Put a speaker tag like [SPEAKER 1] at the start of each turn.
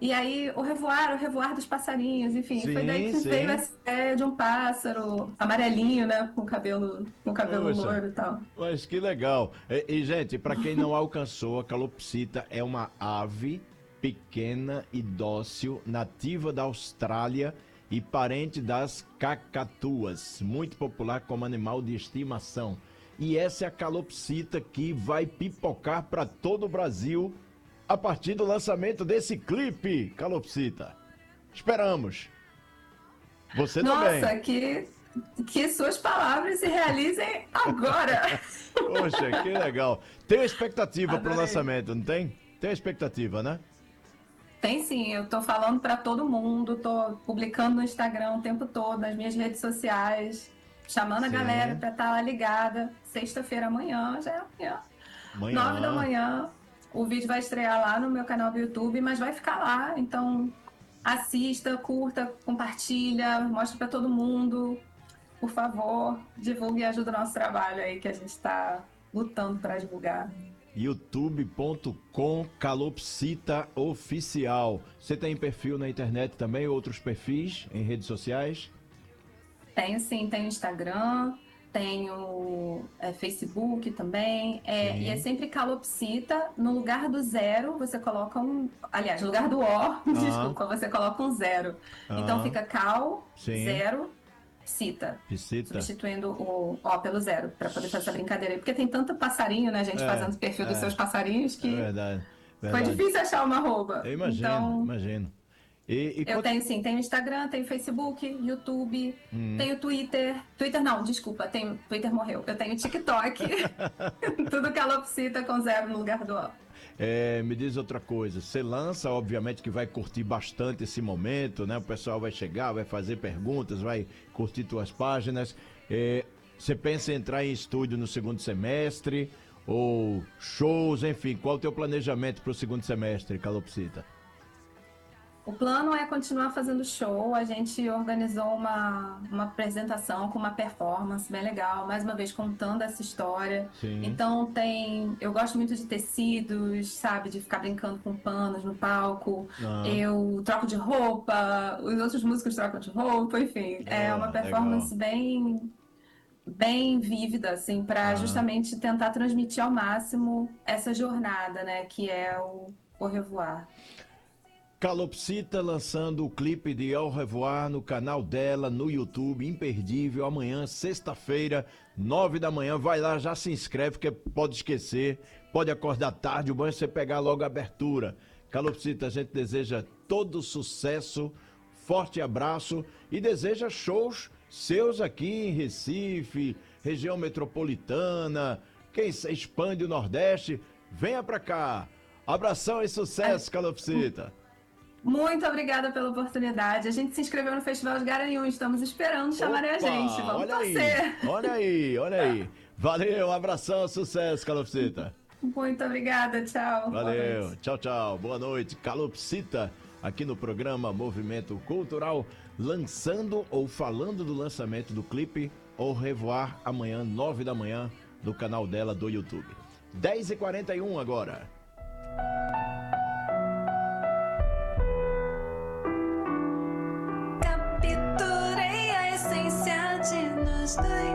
[SPEAKER 1] E aí, o revoar dos passarinhos, enfim, foi daí
[SPEAKER 2] Sim,
[SPEAKER 1] que veio
[SPEAKER 2] sim.
[SPEAKER 1] essa ideia de um pássaro amarelinho, né, com cabelo
[SPEAKER 2] Poxa,
[SPEAKER 1] loiro e tal.
[SPEAKER 2] mas que legal. Gente, para quem não alcançou, a calopsita é uma ave pequena e dócil, nativa da Austrália e parente das cacatuas, muito popular como animal de estimação. E essa é a calopsita que vai pipocar para todo o Brasil a partir do lançamento desse clipe, calopsita. Esperamos. Você também.
[SPEAKER 1] Nossa, que suas palavras se realizem agora!
[SPEAKER 2] Poxa, que legal. Tem expectativa pro
[SPEAKER 1] Adorei.
[SPEAKER 2] lançamento, não tem? Tem expectativa, né?
[SPEAKER 1] Tem sim, eu tô falando para todo mundo, tô publicando no Instagram o tempo todo, nas minhas redes sociais, chamando a galera
[SPEAKER 2] Sim.
[SPEAKER 1] para estar lá ligada. Sexta-feira amanhã, já é amanhã, 9 da
[SPEAKER 2] Amanhã.
[SPEAKER 1] manhã. O vídeo vai estrear lá no meu canal do YouTube, mas vai ficar lá, então assista, curta, compartilha, mostra para todo mundo. Por favor, divulgue e ajude o nosso trabalho aí que a gente está lutando para divulgar.
[SPEAKER 2] youtube.com calopsita oficial. Você tem perfil na internet também, outros perfis em redes sociais?
[SPEAKER 1] Tenho sim, tenho Instagram, tenho Facebook também, e é
[SPEAKER 2] Sim.
[SPEAKER 1] sempre calopsita. No lugar do zero, você coloca um. Aliás, no lugar do O,
[SPEAKER 2] Ah,
[SPEAKER 1] desculpa, você coloca um zero. Então
[SPEAKER 2] ah,
[SPEAKER 1] fica cal,
[SPEAKER 2] sim.
[SPEAKER 1] zero, cita.
[SPEAKER 2] Piscita.
[SPEAKER 1] Substituindo o O pelo zero, para poder fazer essa brincadeira aí. Porque tem tanto passarinho, né, gente,
[SPEAKER 2] É,
[SPEAKER 1] fazendo perfil dos seus
[SPEAKER 2] é,
[SPEAKER 1] passarinhos
[SPEAKER 2] é
[SPEAKER 1] que
[SPEAKER 2] verdade,
[SPEAKER 1] foi
[SPEAKER 2] verdade.
[SPEAKER 1] difícil achar uma arroba.
[SPEAKER 2] Eu imagino,
[SPEAKER 1] Então,
[SPEAKER 2] imagino. E
[SPEAKER 1] eu
[SPEAKER 2] quanto.
[SPEAKER 1] tenho sim, tenho Instagram, tenho Facebook, YouTube,
[SPEAKER 2] Hum.
[SPEAKER 1] tenho Twitter. Twitter não, desculpa, Twitter morreu. Eu tenho TikTok, tudo calopsita com zero no lugar do O.
[SPEAKER 2] Me diz outra coisa, você lança, obviamente que vai curtir bastante esse momento, né? O pessoal vai chegar, vai fazer perguntas, vai curtir tuas páginas. Você pensa em entrar em estúdio no segundo semestre ou shows, enfim, qual o teu planejamento para o segundo semestre, Calopsita?
[SPEAKER 1] O plano é continuar fazendo show. A gente organizou uma apresentação com uma performance bem legal, mais uma vez contando essa história.
[SPEAKER 2] Sim.
[SPEAKER 1] Então tem, eu gosto muito de tecidos, sabe, de ficar brincando com panos no palco.
[SPEAKER 2] Ah,
[SPEAKER 1] Eu troco de roupa, os outros músicos trocam de roupa, enfim, é uma
[SPEAKER 2] oh, legal.
[SPEAKER 1] performance bem vívida, assim, para
[SPEAKER 2] Ah.
[SPEAKER 1] justamente tentar transmitir ao máximo essa jornada, né, que é o Revoar.
[SPEAKER 2] Calopsita lançando o clipe de Au Revoir no canal dela no YouTube, imperdível, amanhã, sexta-feira, 9 da manhã. Vai lá, já se inscreve, porque pode esquecer, pode acordar tarde, o bom é você pegar logo a abertura. Calopsita, a gente deseja todo sucesso, forte abraço e deseja shows seus aqui em Recife, região metropolitana, quem expande o Nordeste, venha pra cá. Abração e sucesso, Calopsita.
[SPEAKER 1] Muito obrigada pela oportunidade. A gente se inscreveu no Festival de Garanhuns, estamos esperando chamarem a gente.
[SPEAKER 2] Opa,
[SPEAKER 1] Vamos
[SPEAKER 2] olha aí,
[SPEAKER 1] torcer.
[SPEAKER 2] olha aí, olha aí. Valeu, um abração, sucesso, Calopsita.
[SPEAKER 1] Muito obrigada, tchau. Boa
[SPEAKER 2] Valeu,
[SPEAKER 1] noite.
[SPEAKER 2] tchau, tchau, boa noite. Calopsita, aqui no programa Movimento Cultural, lançando ou falando do lançamento do clipe Au Revoir, amanhã, 9 da manhã, no canal dela do YouTube. 10h41 agora.
[SPEAKER 3] Capturei a essência de nós dois.